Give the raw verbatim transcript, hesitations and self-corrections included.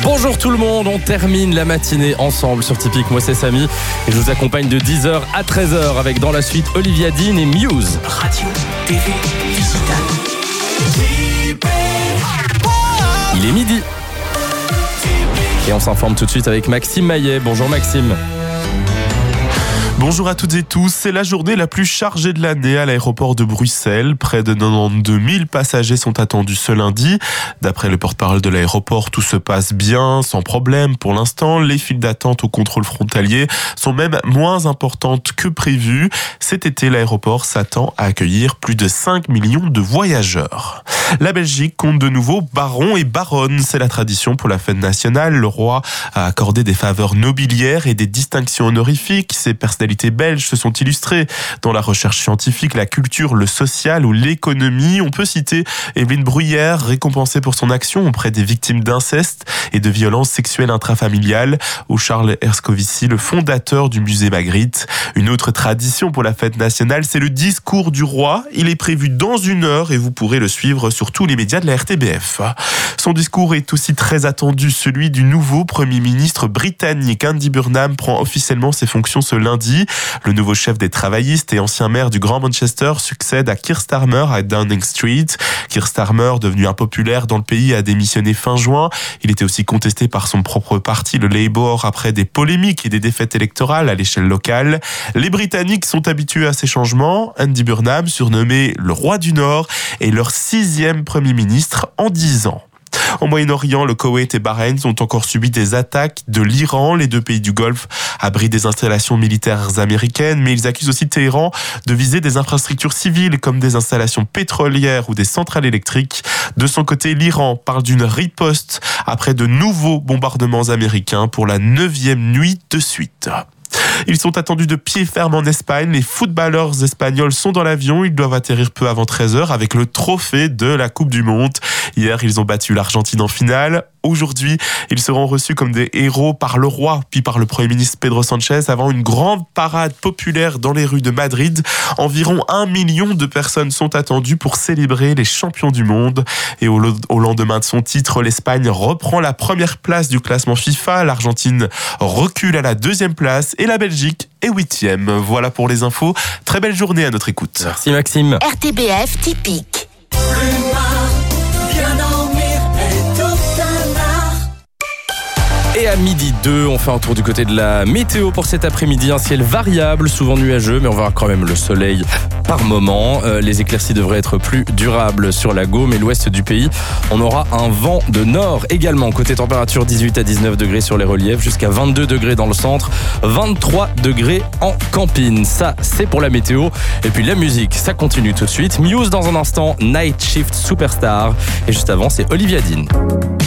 Bonjour tout le monde, on termine la matinée ensemble sur Typique. Moi c'est Samy et je vous accompagne de dix heures à treize heures avec dans la suite Olivia Dean et Muse. Radio, T V, digital. Il est midi. Et on s'informe tout de suite avec Maxime Maillet. Bonjour Maxime. Bonjour à toutes et tous, c'est la journée la plus chargée de l'année à l'aéroport de Bruxelles. Près de quatre-vingt-douze mille passagers sont attendus ce lundi. D'après le porte-parole de l'aéroport, tout se passe bien, sans problème pour l'instant. Les files d'attente au contrôle frontalier sont même moins importantes que prévu. Cet été, l'aéroport s'attend à accueillir plus de cinq millions de voyageurs. La Belgique compte de nouveau barons et baronnes. C'est la tradition pour la fête nationale. Le roi a accordé des faveurs nobiliaires et des distinctions honorifiques. Ces personnalités belges se sont illustrées dans la recherche scientifique, la culture, le social ou l'économie. On peut citer Evelyne Bruyère, récompensée pour son action auprès des victimes d'inceste et de violences sexuelles intrafamiliales, ou Charles Herscovici, le fondateur du musée Magritte. Une autre tradition pour la fête nationale, c'est le discours du roi. Il est prévu dans une heure et vous pourrez le suivre sur tous les médias de la R T B F. Son discours est aussi très attendu, celui du nouveau Premier ministre britannique. Andy Burnham prend officiellement ses fonctions ce lundi. Le nouveau chef des travaillistes et ancien maire du Grand Manchester succède à Keir Starmer à Downing Street. Keir Starmer, devenu impopulaire dans le pays, a démissionné fin juin. Il était aussi contesté par son propre parti, le Labour, après des polémiques et des défaites électorales à l'échelle locale. Les Britanniques sont habitués à ces changements. Andy Burnham, surnommé le roi du Nord, est leur sixième Premier ministre en dix ans. Au Moyen-Orient, le Koweït et Bahreïn ont encore subi des attaques de l'Iran. Les deux pays du Golfe abritent des installations militaires américaines, mais ils accusent aussi Téhéran de viser des infrastructures civiles comme des installations pétrolières ou des centrales électriques. De son côté, l'Iran parle d'une riposte après de nouveaux bombardements américains pour la neuvième nuit de suite. Ils sont attendus de pied ferme en Espagne. Les footballeurs espagnols sont dans l'avion. Ils doivent atterrir peu avant treize heures avec le trophée de la Coupe du Monde. Hier, ils ont battu l'Argentine en finale. Aujourd'hui, ils seront reçus comme des héros par le roi, puis par le Premier ministre Pedro Sanchez, avant une grande parade populaire dans les rues de Madrid. Environ un million de personnes sont attendues pour célébrer les champions du monde. Et au, au lendemain de son titre, l'Espagne reprend la première place du classement FIFA. L'Argentine recule à la deuxième place et la Belgique est huitième. Voilà pour les infos. Très belle journée à notre écoute. Merci Maxime. R T B F Typique. Et à midi deux, on fait un tour du côté de la météo pour cet après-midi. Un ciel variable, souvent nuageux, mais on va avoir quand même le soleil par moment. Euh, les éclaircies devraient être plus durables sur la Gaume et l'ouest du pays. On aura un vent de nord également. Côté température, dix-huit à dix-neuf degrés sur les reliefs, jusqu'à vingt-deux degrés dans le centre, vingt-trois degrés en campine. Ça, c'est pour la météo. Et puis la musique, ça continue tout de suite. Muse dans un instant, Night Shift Superstar. Et juste avant, c'est Olivia Dean.